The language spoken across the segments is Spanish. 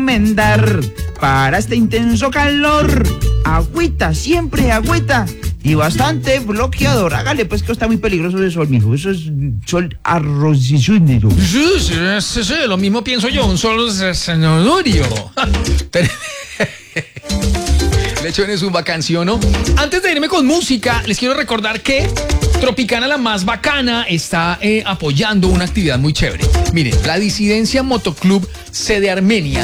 recomendar para este intenso calor. Agüita, siempre agüita. Y bastante bloqueador. Hágale, pues, que está muy peligroso el sol, mijo. Eso es sol arrocizúnero. Sí, lo mismo pienso yo. Un sol senodurio. Le echo en zumba canción, ¿no? Antes de irme con música, les quiero recordar que Tropicana la más bacana está apoyando una actividad muy chévere. Miren, la Disidencia Motoclub sede Armenia,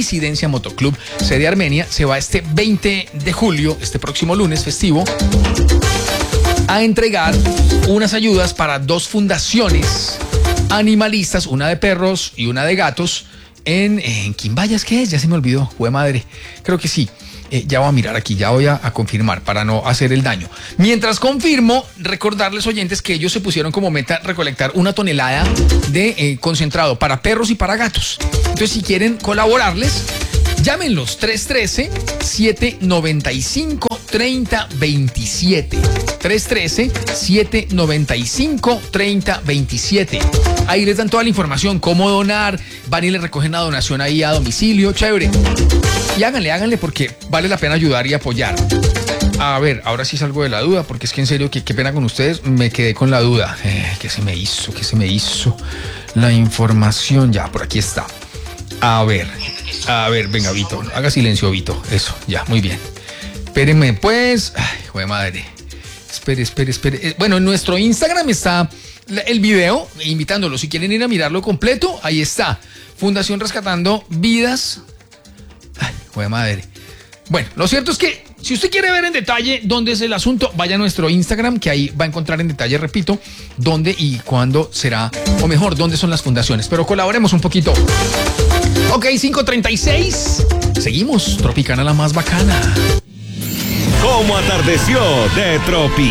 se va este 20 de julio, este próximo lunes festivo, a entregar unas ayudas para dos fundaciones animalistas, una de perros y una de gatos, en Quimbayas, ¿qué es? Ya se me olvidó, jue madre, creo que sí. Ya voy a mirar aquí, ya voy a confirmar para no hacer el daño. Mientras confirmo, recordarles, oyentes, que ellos se pusieron como meta recolectar 1 tonelada de concentrado para perros y para gatos. Entonces, si quieren colaborarles, llámenlos 313-795-3027. 313-795-3027. Ahí les dan toda la información, cómo donar, van y les recogen la donación ahí a domicilio, chévere. Y háganle porque vale la pena ayudar y apoyar. A ver, ahora sí salgo de la duda, porque es que en serio, qué pena con ustedes, me quedé con la duda. ¿Qué se me hizo? La información, ya, por aquí está. A ver, venga, Vito, haga silencio, Vito. Eso, ya, muy bien. Espérenme, pues. Ay, joder, madre. Espere. Bueno, en nuestro Instagram está el video, invitándolos. Si quieren ir a mirarlo completo, ahí está. Fundación Rescatando Vidas. Ay, joder, madre. Bueno, lo cierto es que si usted quiere ver en detalle dónde es el asunto, vaya a nuestro Instagram, que ahí va a encontrar en detalle, repito, dónde y cuándo será, o mejor, dónde son las fundaciones. Pero colaboremos un poquito. Ok, 5:36. Seguimos, Tropicana la más bacana. ¿Cómo atardeció de Tropicana?